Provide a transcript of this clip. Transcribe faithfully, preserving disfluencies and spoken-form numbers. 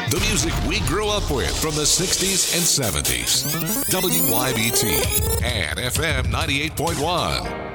The music we grew up with from the sixties and seventies. W Y B T and F M ninety-eight point one.